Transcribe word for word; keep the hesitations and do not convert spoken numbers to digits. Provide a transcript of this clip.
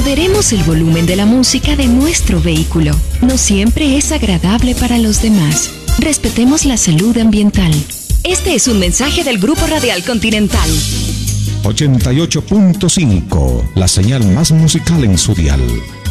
Moderemos el volumen de la música de nuestro vehículo. No siempre es agradable para los demás. Respetemos la salud ambiental. Este es un mensaje del Grupo Radial Continental. ochenta y ocho punto cinco, la señal más musical en su dial.